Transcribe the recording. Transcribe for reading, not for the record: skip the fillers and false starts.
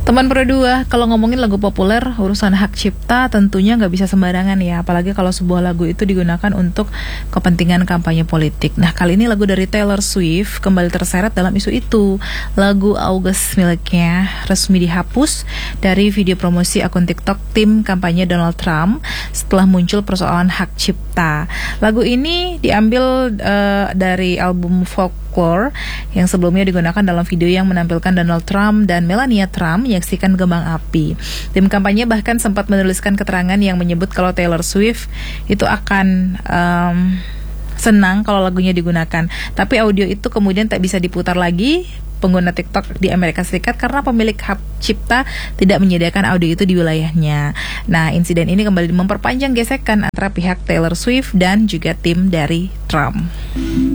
Teman Pro 2, kalau ngomongin lagu populer, urusan hak cipta tentunya nggak bisa sembarangan ya, apalagi kalau sebuah lagu itu digunakan untuk kepentingan kampanye politik. Nah, kali ini lagu dari Taylor Swift kembali terseret dalam isu itu. Lagu August miliknya resmi dihapus dari video promosi akun TikTok tim kampanye Donald Trump setelah muncul persoalan hak cipta. Lagu ini diambil dari album Folklore yang sebelumnya digunakan dalam video yang menampilkan Donald Trump dan Melania Trump menyaksikan kembang api. Tim kampanye bahkan sempat menuliskan keterangan yang menyebut kalau Taylor Swift itu akan senang kalau lagunya digunakan. Tapi audio itu kemudian tak bisa diputar lagi pengguna TikTok di Amerika Serikat karena pemilik hak cipta tidak menyediakan audio itu di wilayahnya. Nah, insiden ini kembali memperpanjang gesekan antara pihak Taylor Swift dan juga tim dari Trump.